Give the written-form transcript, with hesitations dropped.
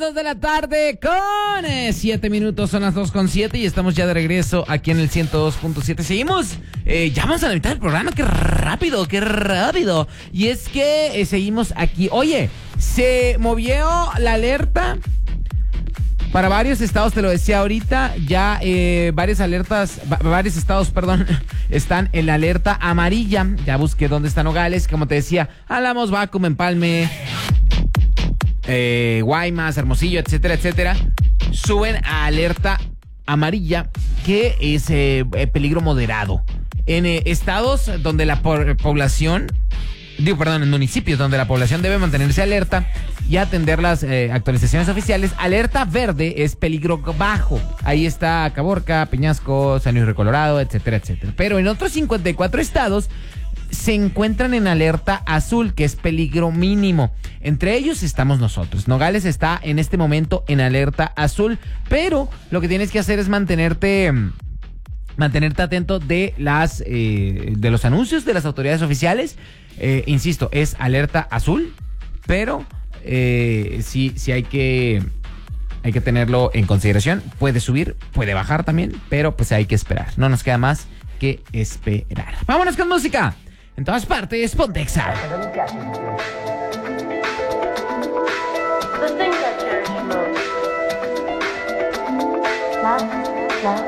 2 de la tarde con 7 minutos, son las 2:07 y estamos ya de regreso aquí en el 102.7. Seguimos, ya vamos a la mitad del programa, qué rápido. Y es que seguimos aquí. Oye, se movió la alerta para varios estados, te lo decía ahorita, ya varios estados, están en la alerta amarilla. Ya busqué dónde están Nogales, como te decía, Álamos, Bacum, Empalme, Guaymas, Hermosillo, etcétera. Suben a alerta amarilla, que es peligro moderado. En estados donde la población... en municipios donde la población debe mantenerse alerta y atender las actualizaciones oficiales. Alerta verde es peligro bajo. Ahí está Caborca, Peñasco, San Luis Río Colorado, etcétera. Pero en otros 54 estados se encuentran en alerta azul, que es peligro mínimo. Entre ellos estamos nosotros. Nogales está en este momento en alerta azul, pero lo que tienes que hacer es mantenerte atento de los anuncios de las autoridades oficiales. Insisto, es alerta azul, pero sí hay que tenerlo en consideración. Puede subir, puede bajar también, pero pues hay que esperar. No nos queda más que esperar. Vámonos con música. En todas partes, Pontexa. The things I cherish most. Love.